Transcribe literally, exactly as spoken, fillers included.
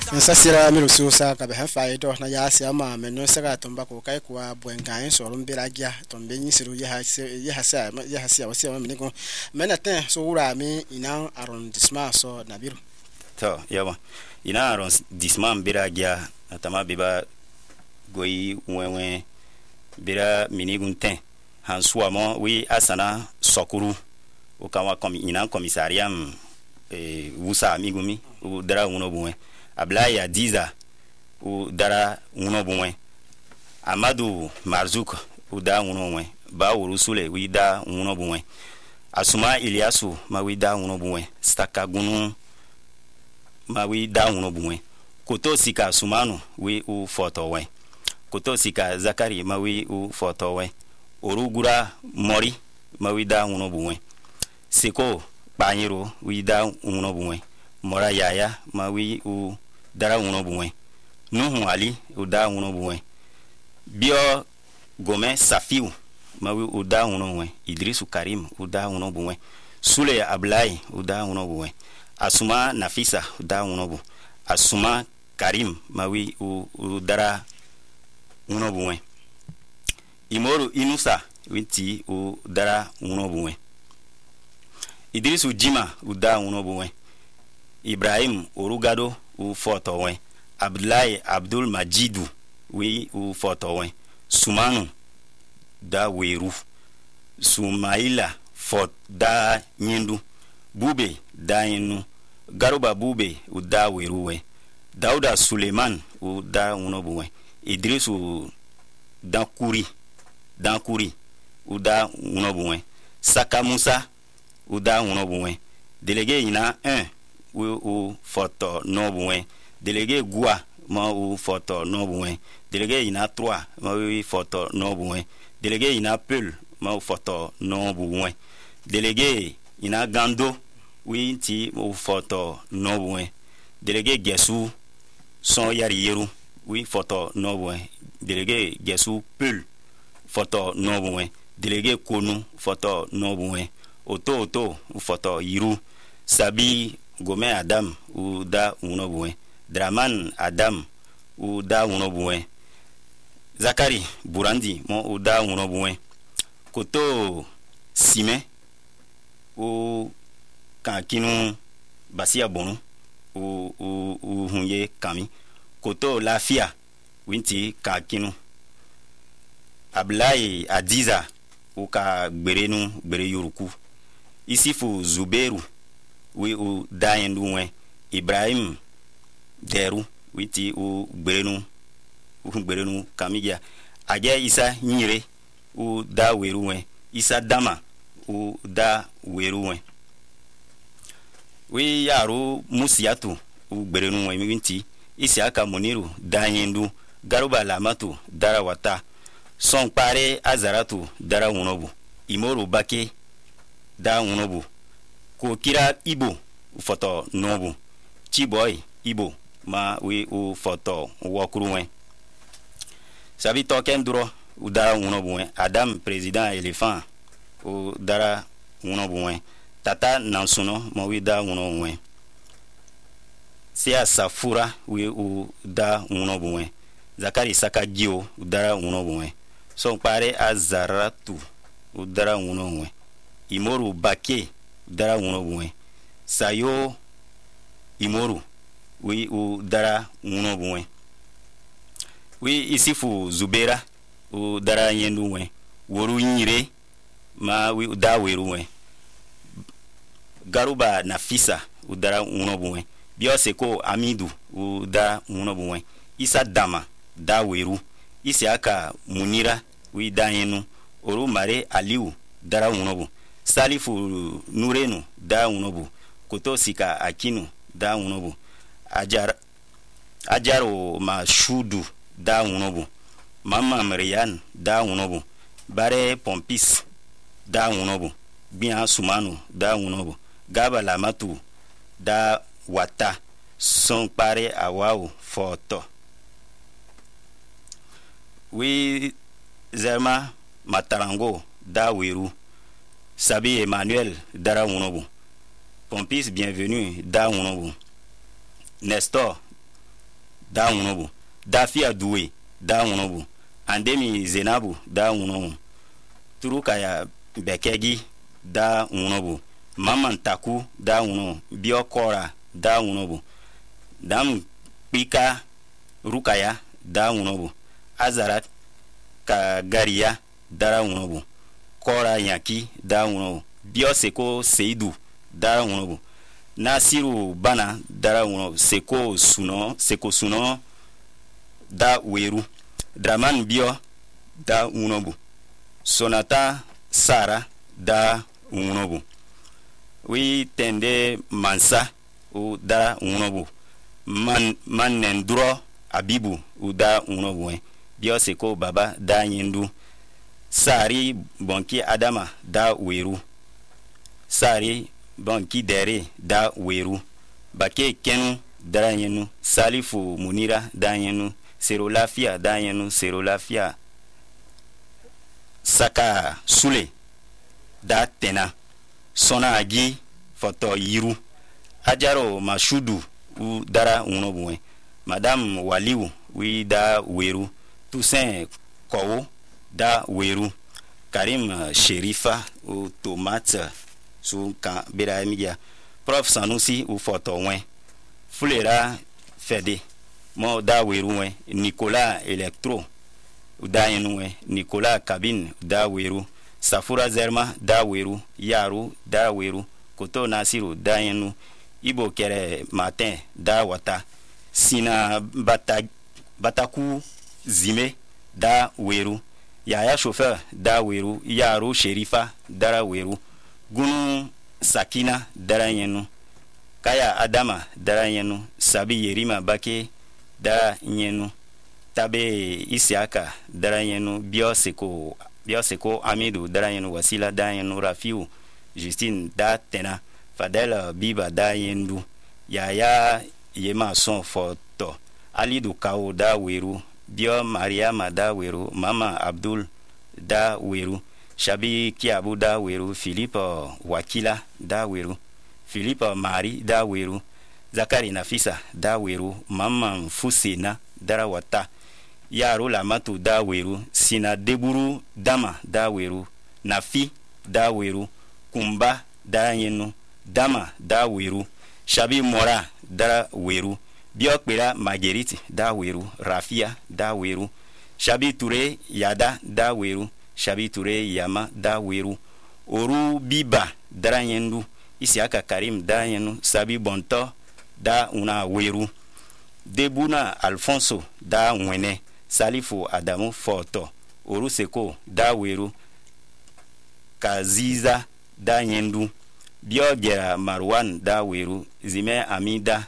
nsasira mirusu sa ka be hafa edo na ya sia ma me no saka tomba ko kai kwa bwenkan so rumbira gia tombe nyisiru ye ha ye ha sa ye ha sia wasi ma me ko me na ten so wura mi ina arrondissement so na biru to yawa ina arrondissement bira gia atama biba goyi wenwe bira minigun ten han suamo wi asana sokuru o kawa komi ina commissariat e wusa amigumi o dara uno buwe ablaya diza o dara uno buwe amadu marzuk o da uno buwe ba urusule wi da uno buwe asuma iliasu ma wi da uno buwe staka gunu ma wi da uno buwe koto sika sumanu wi u foto we koto sika zakari ma wi u foto we orugura mori ma wi da uno buwe siko banyiro wi da uno buwe mora yaya ma wi u dara uno buwe nuhu ali u da uno buwe bio gome safiu ma wi u da uno buwe idrisu karim u da uno buwe sule ablai u da uno buwe asuma nafisa u da uno bu asuma karim ma wi u, u dara uno buwe imoru inusa winti u dara uno buwe idrisu jima u da uno buwe ibrahim orugado u foto we abdullahi abdul majidu wi u foto we sumanu da weru sumaila fot da nyindu bube da yinu garuba bube u da weru we dauda suleiman u da uno buwe idrisu dankuri dankuri u da uno buwe saka musa u da uno buwe délégué ina un u u foto no buwe délégué gua ma u foto no buwe délégué ina trois ma u foto no buwe délégué ina peul ma u foto no buwe délégué ina gando wi ti u foto no buwe délégué gesu son yari yeru wi foto no buwe délégué gesu peul foto no buwe délégué konu foto no buwe oto oto u foto yiru sabi gome adam u da uno buwe draman adam u da uno buwe zakari burandi mo u da uno buwe koto sime u kankinu basia bonu u u u hunye kami koto lafia winti kankinu ablai adiza u ka gberenu gbere yoruku isifu zuberu wi u dayendu we ibrahim deru witi u gberenu u gberenu kamigia aje isa nyire u da weru we isa dama u da weru we wi yaru musiatu u gberenu we minti isi aka muniru dayendu garuba lamatu dara wata son pare azaratu dara wonobu imoru bake da wonobu ko kira ibo foto nobu chiboy ibo ma wi u foto wokruwen sabi token duro u dara wonobu wen adam president elephant u dara wonobu wen tata nansuno ma wi da wonobu wen sia safura wi u da wonobu wen zakari saka gio u dara wonobu wen son pare azaratu u dara wonobu wen imoru bake dara wonobu wen sayo imoru wi u dara wonobu wen wi isifu zubera u dara yendu wen woru nyire ma wi u da weru wen garuba nafisa u dara wonobu wen bioseko amidu u da wonobu wen isa dama da weru isi aka munira wi da yenu oru mare aliu dara wonobu salifu nurenu da wonobu koto sika akinu da wonobu ajar ajaro mashudu da wonobu mama marian da wonobu bare pompis da wonobu bian sumanu da wonobu gaba lamatu da wata son pare awao foto wi zema matarango da weru sabi emmanuel dara wonobu pompis bienvenue da wonobu nestor da unobu, da fia duwe da unobu, andemi zenabu da unobu, turukaya bekegi da unobu, mama ntaku da unobu, biokora da unobu, dam pika rukaya da unobu, azarat ka gariya dara unobu, kora yaki da unobu, bioseko seidu dara unobu, nasiru bana dara unobu, seko suno seko suno da weru, draman bio da unobu, sonata sara da unobu, wi tende mansa u da unobu, man manendro abibu u da unobu, bio seko baba da nyendu, sari bonki adama da weru, sari bonki dere da weru, bake kenu da nyenu, salifu munira da nyenu, sero lafia da nyenu, sero lafia saka sule da tena, sona agi foto yiru, ajaro mashudu u dara unobu, madame waliu wi da weru, Toussaint Kowo da weru, Karim Sherifa u tomate su kan bera emigia, Prof Sanusi u foto wen, Fulera Fede mo da weru wen, Nicolas Electro u da yenu wen, Nicolas Kabin da weru, Safura Zerma da weru, Yaru da weru, Koto Nasiru da yenu, Ibo Kere Martin da wata, Sina Bata, Bataku Zime da weru, Yaya Chauffeur da weru, Yaru Sherifa dara weru, Gunu Sakina dara yenu, Kaya Adama dara yenu, Sabi Yerima Bake dara yenu, Tabe Isiaka dara yenu, Bioseko Bioseko Amidou dara yenu, Wasila dara yenu, Rafiu Justine da tena, Fadel Biba da yendu, Yaya Yema son foto, Alidu Kao da weru, Bio Mariama da weru, Mama Abdul da weru, Shabi Kiabu da weru, Philippe Wakila da weru, Philippe Mari da weru, Zakari Nafisa da weru, Mama Fusina dara wata, Yaro Lamatu da weru, Sina Deburu Dama da weru, Nafi da weru, Kumba da yenu, Dama da weru, Shabi Mora da weru, Biokpera Marguerite da weru, Rafia da weru, Shabi Touré Yada da weru, Shabi Touré Yama da weru, Oru Biba da yendu, Isiaka Karim da yenu, Sabi Bonto da una weru, Debuna Alfonso da wene, Salifu Adamu Foto, Oru Seko da weru, Kaziza da yendu, Biogera Marwan da weru, Zime Amida